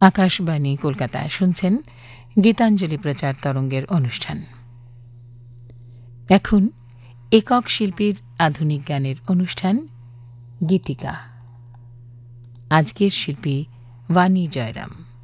আকাশবাণী কলকাতা শুনছেন গীতাঞ্জলি প্রচার তরঙ্গের অনুষ্ঠান। এখন একক শিল্পীর আধুনিক গানের অনুষ্ঠান গীতিকা। আজকের শিল্পী বাণী জয়রাম।